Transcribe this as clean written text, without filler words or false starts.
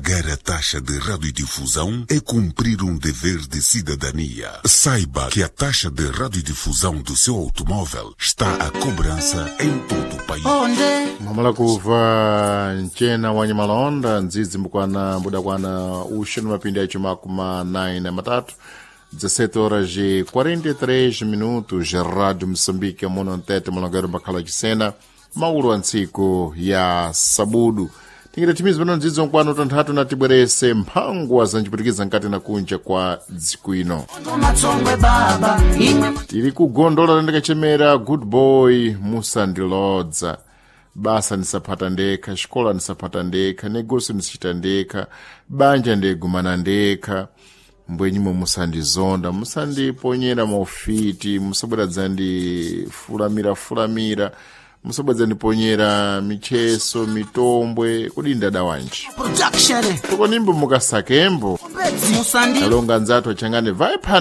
Pagar a taxa de radiodifusão é cumprir um dever de cidadania. Saiba que a taxa de radiodifusão do seu automóvel está à cobrança em todo o país. Mamala kuva nchena wanye malonda nzizi mbukwana mbudakwana ushinu mapindi ya chumakuma 9 17 horas e 43 minutos. Rádio Moçambique muno ntete malongero mbakhala chisena maulu antsiku ya sabudu tingire timizi pano nzidzo nkwano tanthatu na tibwerese mphangu wazanjiputikiza nkati na kunja kwa dziku ino. Tiri kugondola ndikachemera good boy musandilodza. Basa nisapata ndeka, xikola nisapata ndeka, negócio nisachita ndeka, banja ndegumana ndeka, mbwenyimo musandizonda, musandiponyera maufiti, musabweradza ndi fulamira, musabweradza ndiponyera micheso, mitombwe, kudinda dawanji. Toko nimbo mukasakembo, alonga nzatu achangane vai